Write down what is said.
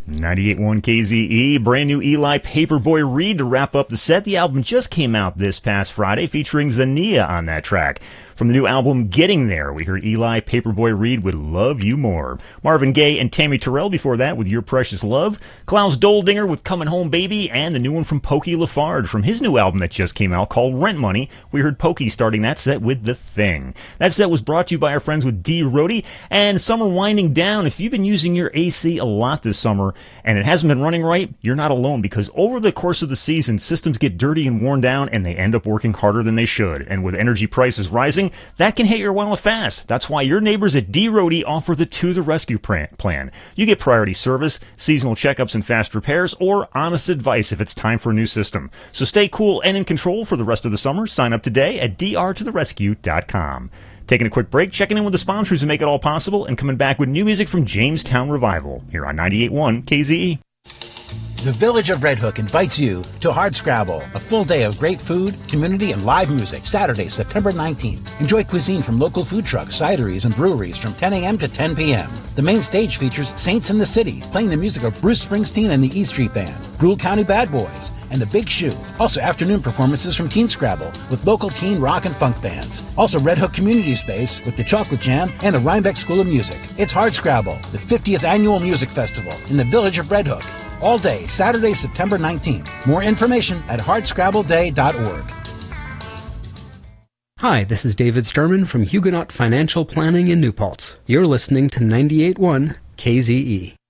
98.1 KZE, brand new Eli Paperboy Reed to wrap up the set. The album just came out this past Friday, featuring Zania on that track. From the new album Getting There, we heard Eli Paperboy Reed with Love You More. Marvin Gaye and Tammy Terrell before that with Your Precious Love. Klaus Doldinger with Coming Home Baby, and the new one from Pokey LaFarge from his new album that just came out called Rent Money. We heard Pokey starting that set with The Thing. That set was brought to you by our friends with D. Rody, and summer winding down. If you've been using your AC a lot this summer and it hasn't been running right, you're not alone, because over the course of the season, systems get dirty and worn down and they end up working harder than they should. And with energy prices rising, that can hit your wallet fast. That's why your neighbors at D. Rody offer the To the Rescue plan. You get priority service, seasonal checkups and fast repairs, or honest advice if it's time for a new system. So stay cool and in control for the rest of the summer. Sign up today at drtotherescue.com. Taking a quick break, checking in with the sponsors who make it all possible, and coming back with new music from Jamestown Revival here on 98.1 KZE. The Village of Red Hook invites you to Hardscrabble, a full day of great food, community, and live music, Saturday, September 19th. Enjoy cuisine from local food trucks, cideries, and breweries from 10 a.m. to 10 p.m. The main stage features Saints in the City, playing the music of Bruce Springsteen and the E Street Band, Brule County Bad Boys, and the Big Shoe. Also afternoon performances from Teen Scrabble with local teen rock and funk bands. Also Red Hook Community Space with the Chocolate Jam and the Rhinebeck School of Music. It's Hardscrabble, the 50th Annual Music Festival in the Village of Red Hook. All day, Saturday, September 19th. More information at hardscrabbleday.org. Hi, this is David Sturman from Huguenot Financial Planning in New Paltz. You're listening to 98.1 KZE.